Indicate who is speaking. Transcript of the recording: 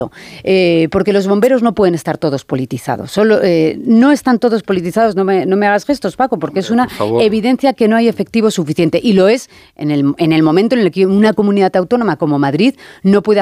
Speaker 1: Porque los bomberos no pueden estar todos politizados. No están todos politizados, no me hagas gestos, Paco, porque es una evidencia que no hay efectivo suficiente. Y lo es en el momento en el que una comunidad autónoma como Madrid no puede